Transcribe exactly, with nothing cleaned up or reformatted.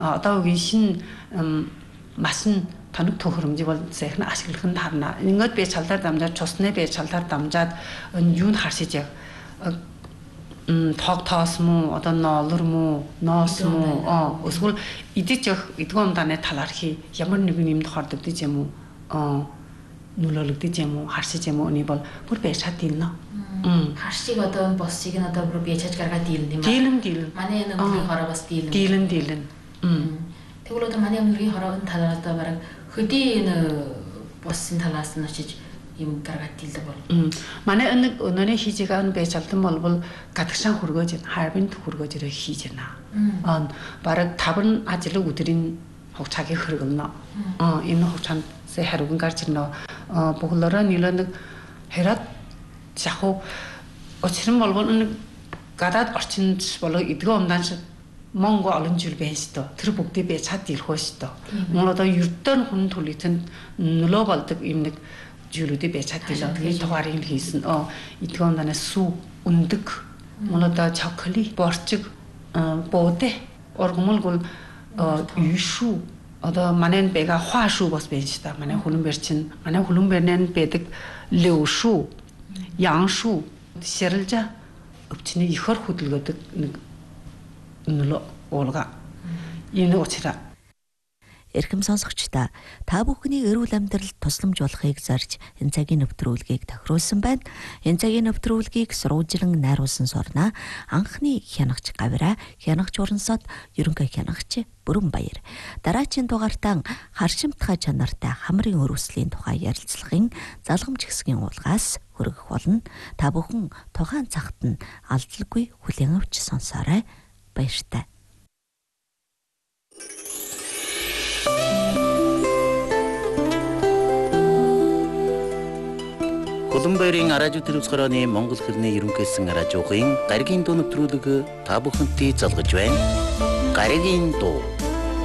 Одоо үгийн шин масан тоног төхөөрөмжийг бол сайхан ашиглах нь харна. Ингээд би чалдаар дамжаад цусны би чалдаар дамжаад юунд харсиж яг тог тоос муу одоо ноолор муу ноос муу эсвэл идэж явах эдгээр умдааны талаар хий ямар нэгэн юм тохиолдогдож юм уу нөлөөлөгдөж юм уу харсиж юм уу энэ бол бүр байж чадна. Харсыг одоо боссыг нь одоо бүр бияж гаргаад дийлэн юм аа. Дийлэн дийлэн. Манай өнөөгийн хороо бас дийлэн. Дийлэн дийлэн. Тэгвэл одоо манай өнөөгийн хорооны талаар одоо бараг хөдий энэ боссын талаас нь очиж юм гаргаад дийлдэг бол. Манай өнөө өнөөний хийж байгаа нь байж алдан болбол гадагшаан хөргөөж харбинд хөргөөж ирээ хийж байна. Аа бараг таван ажлын өдрийн хугацааг хөргөнө. Аа энэ хугацаанд сая хариуган гарч ирнэ. Аа бүхлээрээ нэлээд нэг хараад яг очрон болбол нэг гадаад орчинд болоо эдгээр умдаан шиг Монгол олон жил байна шүү дээ. Тэр бүгдийг би цад ирэх үү шүү дээ. Монгол одоо ердөө хүн төлөвлөлтөнд нөлөө болдог юм нэг зүйлүүдийг би цад ирлээ. Тэгээд тугаарыг хийсэн. Оо эдгээр умдаанаас сүү өндөг. Монгол одоо чоколад, борчиг, бууде, оргомолгол юушу одоо манай бэга хуашу бас байж та манай хөлбөр чинь манай хөлбөрнэн байдаг лөвшу яншу ширэлжа өвчнийг ихэр хөдөлгөөдөг нэг нөлөө уулга энэ учраас эрхэм сонсогчдаа та бүхний эрүүл амьдралд тусламж болохыг зарж энэ цагийн нэвтрүүлгийг тохируулсан байна. Энэ цагийн нэвтрүүлгийг сурвалжлан найруулсан сорна анхны хянагч гавра хянагч урансод ерөнхий хянагч Бүрэн Баяр. Дараагийн дугаартаа харшимтгай чанартай хамрын өрөвслийн тухай ярилцлагын залгамж хэсгийн уулгаас хүргэх болно. Та бүхэн тухайн цагт нь алдалгүй хүлээн авч сонсоорой. Баяртай. Хөлбөрийн радио телевизхороны Монгол хэлний ерөнхийсэн радиогийн гаригийн дуу нэвтрүүлэг та бүхэнтэй залгаж байна. Гаригийн дуу